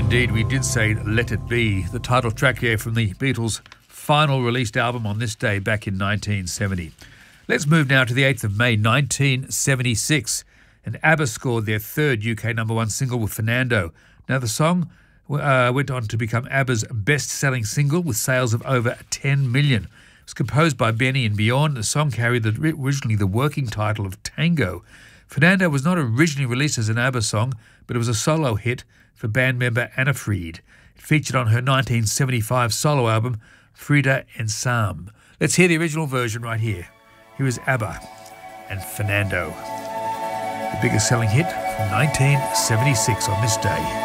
indeed, we did say Let It Be, the title track here from the Beatles' final released album on this day back in 1970. Let's move now to the 8th of May 1976, and ABBA scored their third UK number one single with Fernando. Now the song went on to become ABBA's best-selling single with sales of over 10 million. It was composed by Benny and Bjorn. The song carried originally the working title of Tango. Fernando was not originally released as an ABBA song, but it was a solo hit for band member Anna Fried. It featured on her 1975 solo album, Frida and Sam. Let's hear the original version right here. Here is ABBA and Fernando, the biggest selling hit from 1976 on this day.